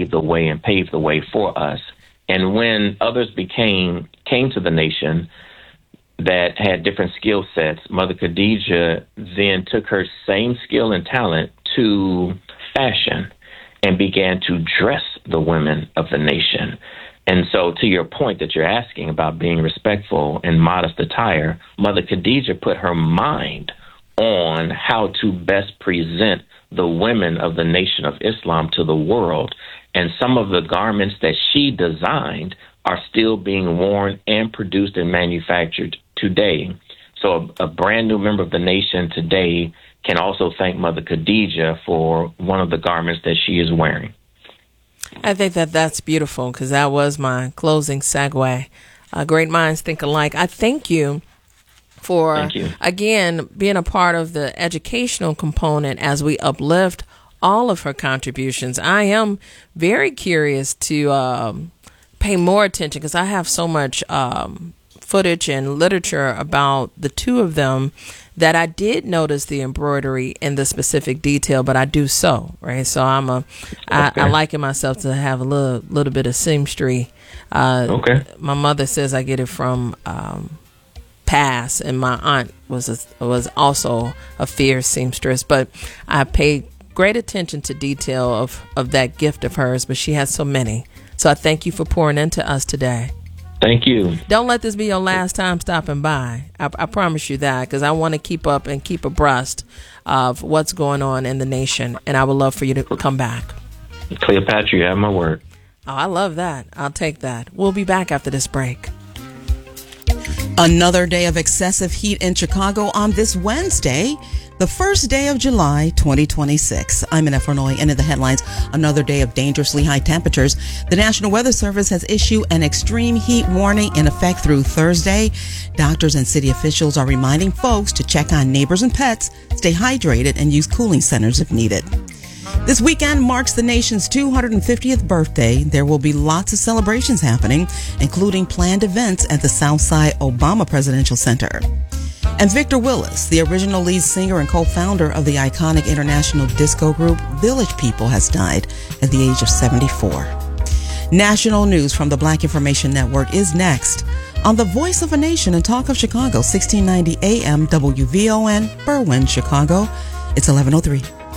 paved the way and paved the way for us. And when others came to the nation that had different skill sets, Mother Khadijah then took her same skill and talent to fashion and began to dress the women of the nation. And so to your point that you're asking about being respectful and modest attire, Mother Khadijah put her mind on how to best present the women of the Nation of Islam to the world. And some of the garments that she designed are still being worn and produced and manufactured today. So a brand new member of the nation today can also thank Mother Khadijah for one of the garments that she is wearing. I think that's beautiful, because that was my closing segue. Great minds think alike. I thank you for, again, being a part of the educational component as we uplift all of her contributions. I am very curious to pay more attention, because I have so much footage and literature about the two of them that I did notice the embroidery in the specific detail, but I do sew, right? So I liken myself to have a little bit of seamstry. My mother says I get it from Pass, and my aunt was also a fierce seamstress, but I pay great attention to detail of that gift of hers, but she has so many. So I thank you for pouring into us today. Thank you. Don't let this be your last time stopping by. I promise you that, because I want to keep up and keep abreast of what's going on in the nation, and I would love for you to come back. Cleopatra, you have my word. Oh, I love that. I'll take that. We'll be back after this break. Another day of excessive heat in Chicago on this Wednesday, the first day of July 2026. I'm Annette Farnoy, and in the headlines, another day of dangerously high temperatures. The National Weather Service has issued an extreme heat warning in effect through Thursday. Doctors and city officials are reminding folks to check on neighbors and pets, stay hydrated, and use cooling centers if needed. This weekend marks the nation's 250th birthday. There will be lots of celebrations happening, including planned events at the Southside Obama Presidential Center. And Victor Willis, the original lead singer and co-founder of the iconic international disco group Village People, has died at the age of 74. National news from the Black Information Network is next on The Voice of a Nation and Talk of Chicago, 1690 AM WVON, Berwyn, Chicago. It's 11:03.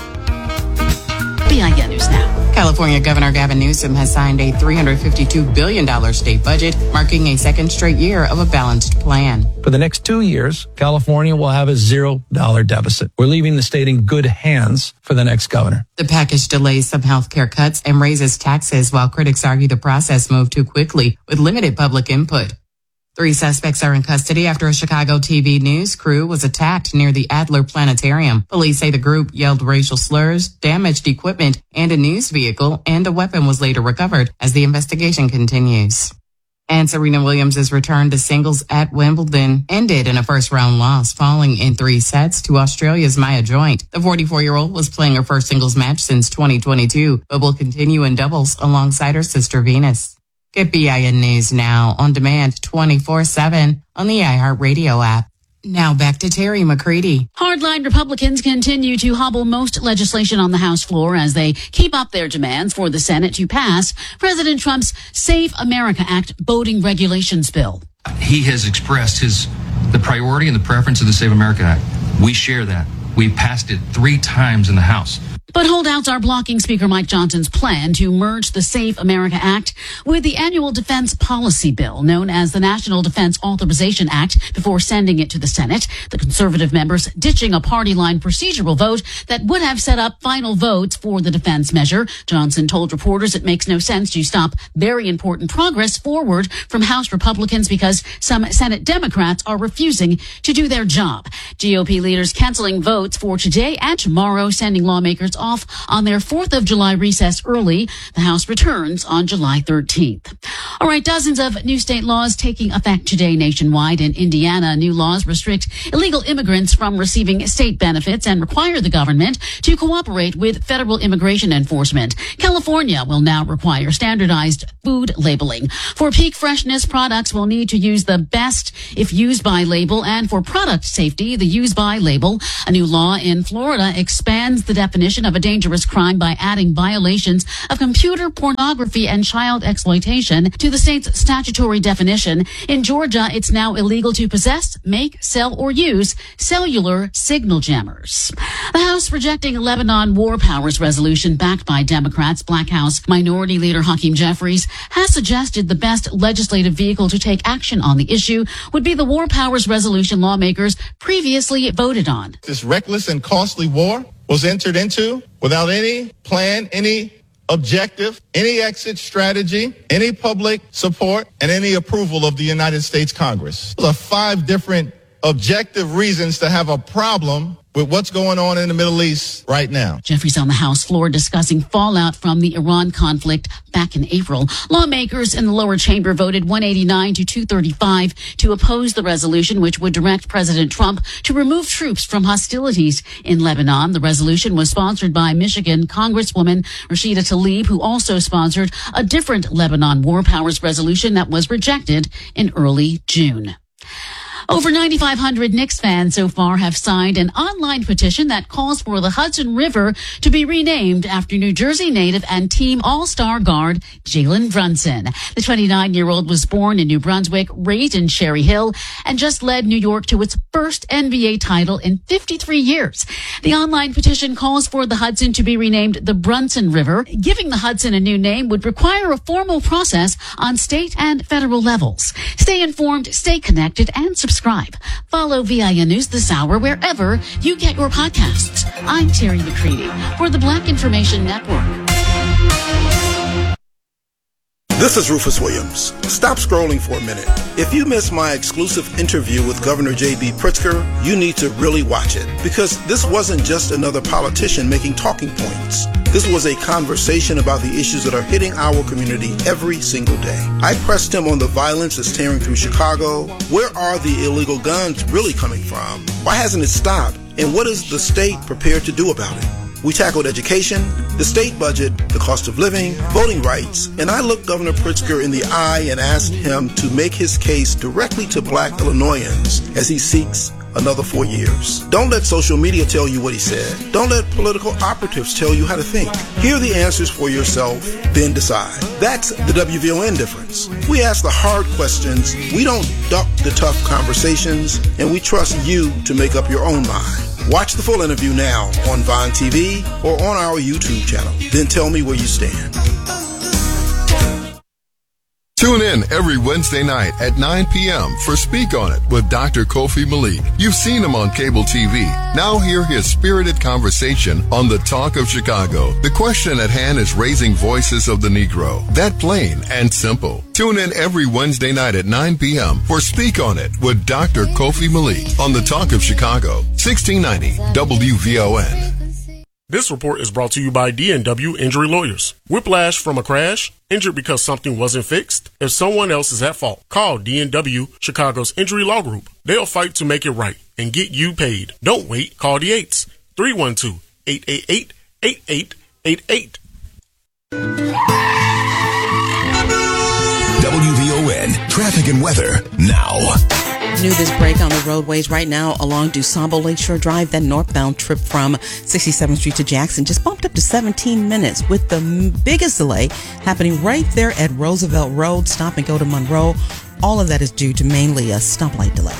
BIN News Now. California Governor Gavin Newsom has signed a $352 billion state budget, marking a second straight year of a balanced plan. For the next 2 years, California will have a $0 deficit. We're leaving the state in good hands for the next governor. The package delays some health care cuts and raises taxes, while critics argue the process moved too quickly with limited public input. 3 suspects are in custody after a Chicago TV news crew was attacked near the Adler Planetarium. Police say the group yelled racial slurs, damaged equipment and a news vehicle, and a weapon was later recovered as the investigation continues. And Serena Williams' return to singles at Wimbledon ended in a first-round loss, falling in 3 sets to Australia's Maya Joint. The 44-year-old was playing her first singles match since 2022, but will continue in doubles alongside her sister Venus. Get BIN News Now on demand 24/7 on the iHeartRadio app. Now back to Terry McCready. Hardline Republicans continue to hobble most legislation on the House floor as they keep up their demands for the Senate to pass President Trump's Save America Act voting regulations bill. He has expressed the priority and the preference of the Save America Act. We share that. We passed it 3 times in the House. But holdouts are blocking Speaker Mike Johnson's plan to merge the Save America Act with the annual defense policy bill known as the National Defense Authorization Act before sending it to the Senate. The conservative members ditching a party line procedural vote that would have set up final votes for the defense measure. Johnson told reporters it makes no sense to stop very important progress forward from House Republicans because some Senate Democrats are refusing to do their job. GOP leaders canceling votes for today and tomorrow, sending lawmakers off on their 4th of July recess early. The House returns on July 13th. All right, dozens of new state laws taking effect today nationwide. In Indiana, new laws restrict illegal immigrants from receiving state benefits and require the government to cooperate with federal immigration enforcement. California will now require standardized food labeling. For peak freshness, products will need to use the best if used by label, and for product safety, the use by label. A new law in Florida expands the definition of a dangerous crime by adding violations of computer pornography and child exploitation to the state's statutory definition. In Georgia, it's now illegal to possess, make, sell, or use cellular signal jammers. The House rejecting a Lebanon War Powers resolution backed by Democrats. Black House Minority Leader Hakeem Jeffries has suggested the best legislative vehicle to take action on the issue would be the War Powers resolution lawmakers previously voted on. This reckless and costly war was entered into without any plan, any objective, any exit strategy, any public support, and any approval of the United States Congress. Those are 5 different objective reasons to have a problem with what's going on in the Middle East right now. Jeffries on the House floor discussing fallout from the Iran conflict back in April. Lawmakers in the lower chamber voted 189 to 235 to oppose the resolution, which would direct President Trump to remove troops from hostilities in Lebanon. The resolution was sponsored by Michigan Congresswoman Rashida Tlaib, who also sponsored a different Lebanon War Powers resolution that was rejected in early June. Over 9,500 Knicks fans so far have signed an online petition that calls for the Hudson River to be renamed after New Jersey native and team all-star guard Jalen Brunson. The 29-year-old was born in New Brunswick, raised in Cherry Hill, and just led New York to its first NBA title in 53 years. The online petition calls for the Hudson to be renamed the Brunson River. Giving the Hudson a new name would require a formal process on state and federal levels. Stay informed, stay connected, and subscribe. Follow VIN News this hour wherever you get your podcasts. I'm Terry McCready for the Black Information Network. This is Rufus Williams. Stop scrolling for a minute. If you missed my exclusive interview with Governor J.B. Pritzker, you need to really watch it, because this wasn't just another politician making talking points. This was a conversation about the issues that are hitting our community every single day. I pressed him on the violence that's tearing through Chicago. Where are the illegal guns really coming from? Why hasn't it stopped? And what is the state prepared to do about it? We tackled education, the state budget, the cost of living, voting rights, and I looked Governor Pritzker in the eye and asked him to make his case directly to Black Illinoisans as he seeks another 4 years. Don't let social media tell you what he said. Don't let political operatives tell you how to think. Hear the answers for yourself, then decide. That's the WVON difference. We ask the hard questions, we don't duck the tough conversations, and we trust you to make up your own mind. Watch the full interview now on Vine TV or on our YouTube channel. Then tell me where you stand. Tune in every Wednesday night at 9 p.m. for Speak On It with Dr. Kofi Malik. You've seen him on cable TV. Now hear his spirited conversation on The Talk of Chicago. The question at hand is raising voices of the Negro. That plain and simple. Tune in every Wednesday night at 9 p.m. for Speak On It with Dr. Kofi Malik on The Talk of Chicago, 1690 WVON. This report is brought to you by D&W Injury Lawyers. Whiplash from a crash? Injured because something wasn't fixed? If someone else is at fault, call D&W, Chicago's injury law group. They'll fight to make it right and get you paid. Don't wait. Call the 8s. 312-888-8888. WVON traffic and weather now. New this break on the roadways right now along DuSable Lakeshore Drive. That northbound trip from 67th Street to Jackson just bumped up to 17 minutes with the biggest delay happening right there at Roosevelt Road. Stop and go to Monroe. All of that is due to mainly a stoplight delay.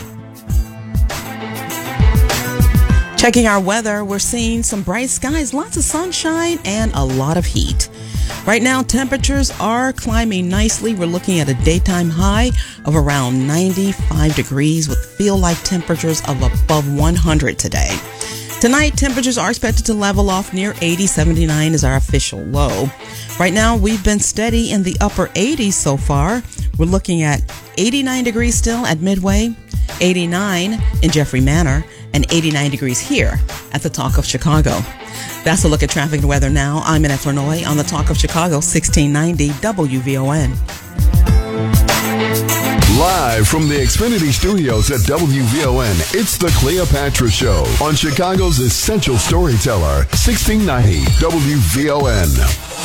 Checking our weather, we're seeing some bright skies, lots of sunshine, and a lot of heat. Right now, temperatures are climbing nicely. We're looking at a daytime high of around 95 degrees with feel-like temperatures of above 100 today. Tonight, temperatures are expected to level off near 80. 79 is our official low. Right now, we've been steady in the upper 80s so far. We're looking at 89 degrees still at Midway, 89 in Jeffrey Manor, and 89 degrees here at the Talk of Chicago. That's a look at traffic and weather now. I'm Annette Flournoy on the Talk of Chicago, 1690 WVON. Live from the Xfinity Studios at WVON, it's the Cleopatra Show on Chicago's essential storyteller, 1690 WVON.